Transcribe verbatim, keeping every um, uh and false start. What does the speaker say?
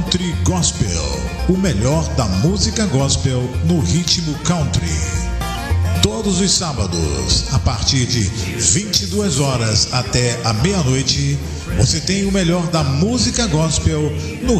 Country Gospel, o melhor da música gospel no ritmo country. Todos os sábados, a partir de vinte e duas horas até a meia-noite, você tem o melhor da música gospel no